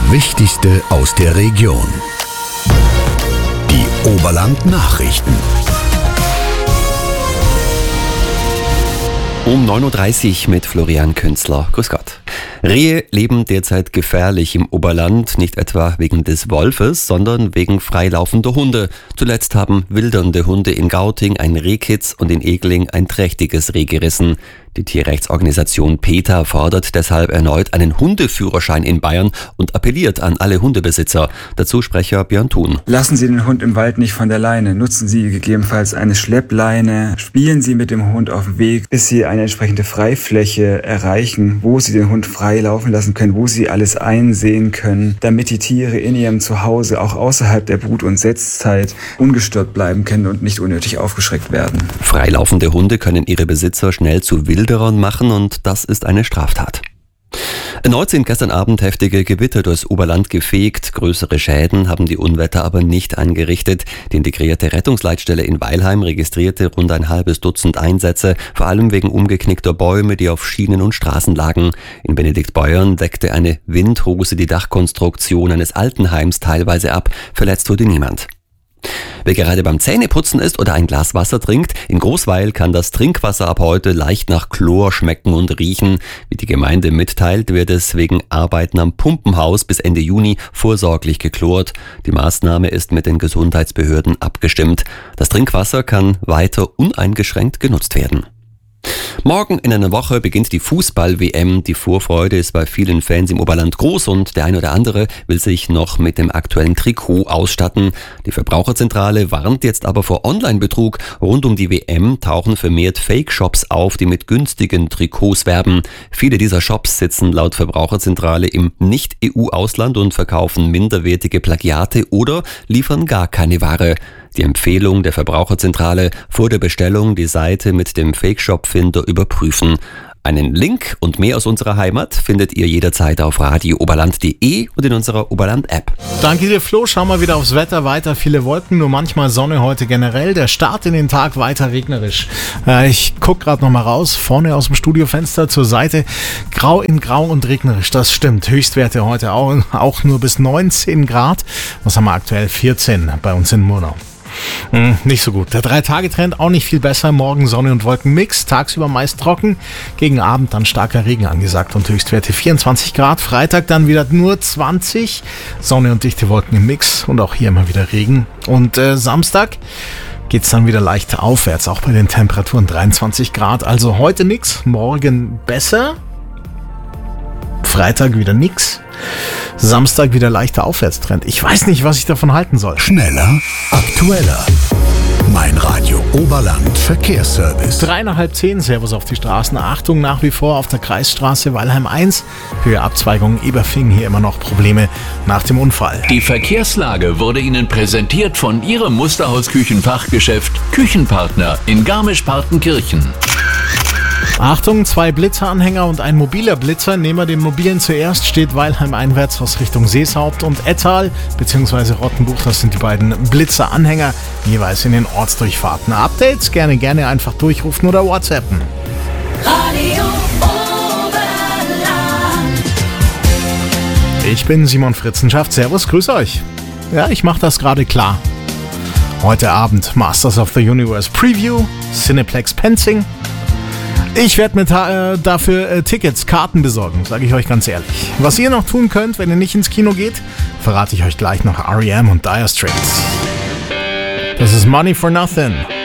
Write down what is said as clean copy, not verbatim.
Wichtigste aus der Region. Die Oberland-Nachrichten. Um 9.30 Uhr mit Florian Künzler. Grüß Gott. Rehe leben derzeit gefährlich im Oberland, nicht etwa wegen des Wolfes, sondern wegen freilaufender Hunde. Zuletzt haben wildernde Hunde in Gauting ein Rehkitz und in Egling ein trächtiges Reh gerissen. Die Tierrechtsorganisation PETA fordert deshalb erneut einen Hundeführerschein in Bayern und appelliert an alle Hundebesitzer. Dazu Sprecher Björn Thun. Lassen Sie den Hund im Wald nicht von der Leine. Nutzen Sie gegebenenfalls eine Schleppleine. Spielen Sie mit dem Hund auf dem Weg, bis Sie eine entsprechende Freifläche erreichen, wo Sie den Hund frei laufen lassen können, wo Sie alles einsehen können, damit die Tiere in ihrem Zuhause auch außerhalb der Brut- und Setzzeit ungestört bleiben können und nicht unnötig aufgeschreckt werden. Freilaufende Hunde können ihre Besitzer schnell zu Wilderern machen und das ist eine Straftat. Erneut sind gestern Abend heftige Gewitter durchs Oberland gefegt. Größere Schäden haben die Unwetter aber nicht angerichtet. Die integrierte Rettungsleitstelle in Weilheim registrierte rund ein halbes Dutzend Einsätze, vor allem wegen umgeknickter Bäume, die auf Schienen und Straßen lagen. In Benediktbeuern deckte eine Windhose die Dachkonstruktion eines Altenheims teilweise ab. Verletzt wurde niemand. Wer gerade beim Zähneputzen ist oder ein Glas Wasser trinkt, in Großweil kann das Trinkwasser ab heute leicht nach Chlor schmecken und riechen. Wie die Gemeinde mitteilt, wird es wegen Arbeiten am Pumpenhaus bis Ende Juni vorsorglich geklort. Die Maßnahme ist mit den Gesundheitsbehörden abgestimmt. Das Trinkwasser kann weiter uneingeschränkt genutzt werden. Morgen in einer Woche beginnt die Fußball-WM. Die Vorfreude ist bei vielen Fans im Oberland groß und der ein oder andere will sich noch mit dem aktuellen Trikot ausstatten. Die Verbraucherzentrale warnt jetzt aber vor Online-Betrug. Rund um die WM tauchen vermehrt Fake-Shops auf, die mit günstigen Trikots werben. Viele dieser Shops sitzen laut Verbraucherzentrale im Nicht-EU-Ausland und verkaufen minderwertige Plagiate oder liefern gar keine Ware. Die Empfehlung der Verbraucherzentrale: vor der Bestellung die Seite mit dem Fake-Shop-Finder überprüfen. Einen Link und mehr aus unserer Heimat findet ihr jederzeit auf radiooberland.de und in unserer Oberland-App. Danke dir, Flo. Schauen wir wieder aufs Wetter. Weiter viele Wolken, nur manchmal Sonne heute generell. Der Start in den Tag weiter regnerisch. Ich gucke gerade noch mal raus, vorne aus dem Studiofenster zur Seite. Grau in Grau und regnerisch, das stimmt. Höchstwerte heute auch nur bis 19 Grad. Was haben wir aktuell? 14 bei uns in Murnau. Nicht so gut. Der 3-Tage-Trend auch nicht viel besser. Morgen Sonne und Wolkenmix. Tagsüber meist trocken. Gegen Abend dann starker Regen angesagt und Höchstwerte 24 Grad. Freitag dann wieder nur 20. Sonne und dichte Wolken im Mix. Und auch hier immer wieder Regen. Und Samstag geht es dann wieder leicht aufwärts. Auch bei den Temperaturen 23 Grad. Also heute nix. Morgen besser. Freitag wieder nix. Samstag wieder leichter Aufwärtstrend. Ich weiß nicht, was ich davon halten soll. Schneller, aktueller. Mein Radio Oberland Verkehrsservice. 9:30, Servus auf die Straßen. Achtung, nach wie vor auf der Kreisstraße Weilheim 1. Höhe Abzweigung Eberfing, hier immer noch Probleme nach dem Unfall. Die Verkehrslage wurde Ihnen präsentiert von Ihrem Musterhaus-Küchenfachgeschäft Küchenpartner in Garmisch-Partenkirchen. Achtung, 2 Blitzeranhänger und ein mobiler Blitzer. Nehmen wir den mobilen zuerst, steht Weilheim einwärts aus Richtung Seeshaupt und Ettal bzw. Rottenbuch. Das sind die beiden Blitzeranhänger, jeweils in den Ortsdurchfahrten. Updates gerne einfach durchrufen oder WhatsAppen. Radio Oberland. Ich bin Simon Fritzenschaft. Servus, grüß euch. Ja, ich mache das gerade klar. Heute Abend Masters of the Universe Preview, Cineplex Penzing. Ich werde mir dafür Karten besorgen, sage ich euch ganz ehrlich. Was ihr noch tun könnt, wenn ihr nicht ins Kino geht, verrate ich euch gleich nach R.E.M. und Dire Straits. Das ist Money for Nothing.